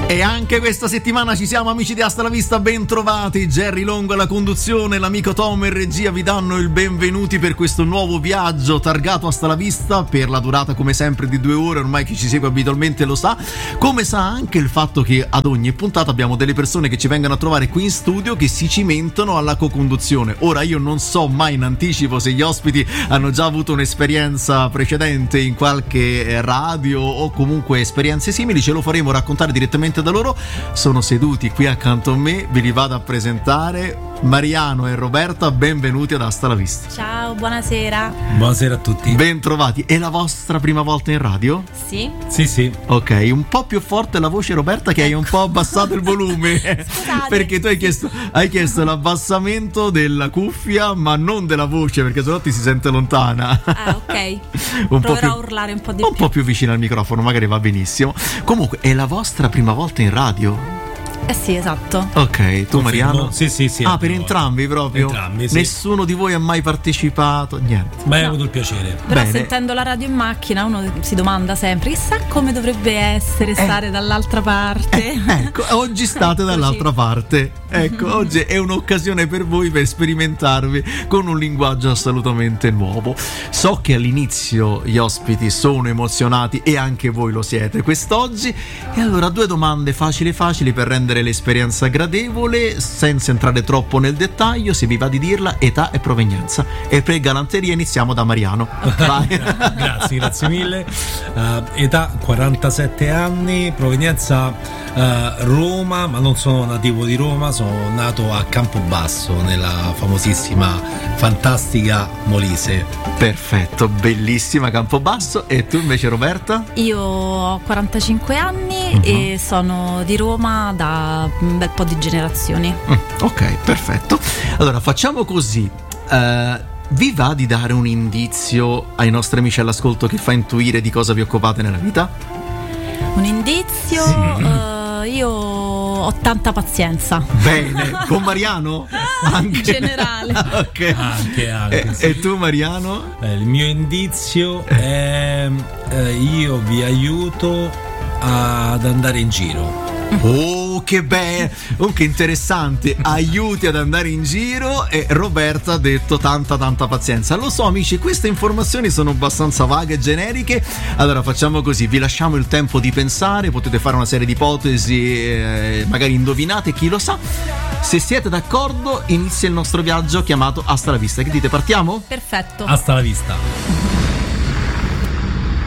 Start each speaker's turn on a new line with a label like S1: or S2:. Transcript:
S1: E anche questa settimana ci siamo, amici di Hasta la Vista, ben trovati. Jerry Longo alla conduzione, l'amico Tom in regia vi danno il benvenuti per questo nuovo viaggio targato Hasta la Vista per la durata come sempre di 2 ore, ormai chi ci segue abitualmente lo sa, come sa anche il fatto che ad ogni puntata abbiamo delle persone che ci vengono a trovare qui in studio che si cimentano alla co-conduzione. Ora io non so mai in anticipo se gli ospiti hanno già avuto un'esperienza precedente in qualche radio o comunque esperienze simili, ce lo faremo raccontare direttamente da loro. Sono seduti qui accanto a me, ve li vado a presentare. Mariano e Roberta, benvenuti ad Hasta la Vista.
S2: Ciao, buonasera.
S3: Buonasera a tutti.
S1: Ben trovati. È la vostra prima volta in radio?
S2: Sì.
S3: Sì.
S1: Ok, un po' più forte la voce, Roberta, che hai un po' abbassato il volume.
S2: Scusate.
S1: Perché tu hai chiesto l'abbassamento della cuffia, ma non della voce, perché sennò ti si sente lontana.
S2: Ah, ok. Proverò a urlare un po' di più.
S1: Un po' più vicino al microfono, magari va benissimo. Comunque, è la vostra prima volta in radio?
S2: Sì, esatto.
S1: Ok, tu Mariano?
S3: Sì.
S1: Ah, per entrambi proprio?
S3: Entrambi, sì.
S1: Nessuno di voi ha mai partecipato? Niente.
S3: Ma hai avuto il piacere.
S2: Però
S1: Bene.
S2: sentendo la radio in macchina uno si domanda sempre chissà come dovrebbe essere stare dall'altra parte.
S1: Ecco, oggi state dall'altra parte. Ecco, oggi è un'occasione per voi per sperimentarvi con un linguaggio assolutamente nuovo. So che all'inizio gli ospiti sono emozionati e anche voi lo siete quest'oggi. E allora 2 domande facili per rendere l'esperienza gradevole, senza entrare troppo nel dettaglio. Se vi va di dirla, età e provenienza. E per galanteria iniziamo da Mariano. Vai.
S3: Grazie mille. Età 47 anni, provenienza Roma, ma non sono nativo di Roma, sono nato a Campobasso, nella famosissima, fantastica Molise.
S1: Perfetto, bellissima Campobasso. E tu invece, Roberta?
S2: Io ho 45 anni e sono di Roma da un bel po' di generazioni.
S1: Ok, perfetto. Allora facciamo così. Vi va di dare un indizio ai nostri amici all'ascolto che fa intuire di cosa vi occupate nella vita?
S2: Un indizio?
S1: Sì.
S2: Io ho tanta pazienza.
S1: Bene, con Mariano? Anche.
S2: In generale.
S1: Ok.
S3: Anche, sì.
S1: E tu Mariano?
S3: Il mio indizio è io vi aiuto ad andare in giro.
S1: Oh, che bello! Oh, che interessante! Aiuti ad andare in giro. E Roberta ha detto tanta pazienza. Lo so, amici, queste informazioni sono abbastanza vaghe e generiche. Allora facciamo così, vi lasciamo il tempo di pensare, potete fare una serie di ipotesi, magari indovinate, chi lo sa. Se siete d'accordo, inizia il nostro viaggio chiamato Hasta la Vista. Che dite, partiamo?
S2: Perfetto.
S3: Hasta la vista.